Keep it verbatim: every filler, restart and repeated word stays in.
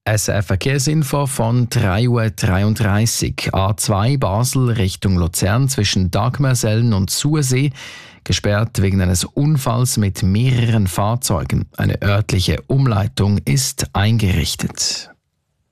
S R F-Verkehrsinfo von drei Uhr dreiunddreißig. A zwei Basel Richtung Luzern zwischen Dagmersellen und Sursee gesperrt wegen eines Unfalls mit mehreren Fahrzeugen. Eine örtliche Umleitung ist eingerichtet.